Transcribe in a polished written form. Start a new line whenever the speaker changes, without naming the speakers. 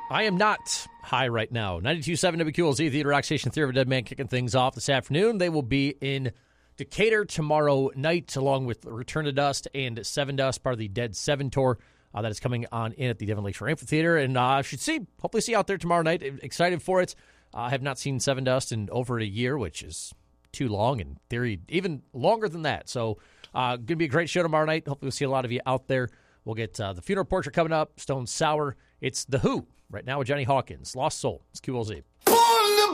I am not high right now. 92.7 WQLZ, the Rock Station Theory of a Dead Man, kicking things off this afternoon. They will be in Decatur tomorrow night, along with Return to Dust and Seven Dust, part of the Dead 7 tour that is coming on in at the Devon Lakeshore Amphitheater. And I should hopefully see you out there tomorrow night. Excited for it. I have not seen Seven Dust in over a year, which is too long, in theory, even longer than that. So, going to be a great show tomorrow night. Hopefully we'll see a lot of you out there. We'll get the Funeral Portrait coming up, Stone Sour. It's The Who right now with Johnny Hawkins. Lost Soul. It's QLZ.